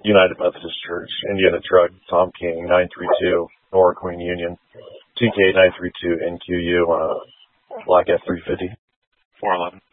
United Methodist Church, Indiana Truck, Tom King, 932, Nora Queen Union, TK 932 NQU, Black F350. 411.